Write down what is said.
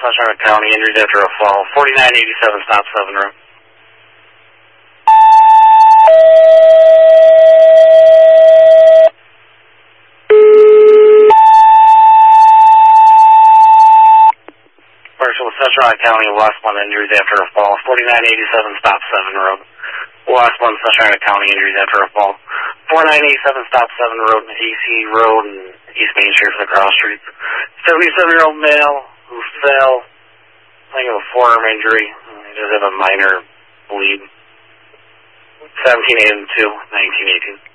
Sunshine County, injuries after a fall. 4987, stop 7 road. Marshall, Sunshine County, West 1, injuries after a fall. 4987, stop 7 road. West 1, Sunshine County, injuries after a fall. 4987, stop 7 road, AC Road, and East Main Street for the cross streets. 77-year-old male who fell, I think of a forearm injury. He does have a minor bleed. 17-8-2, 1918.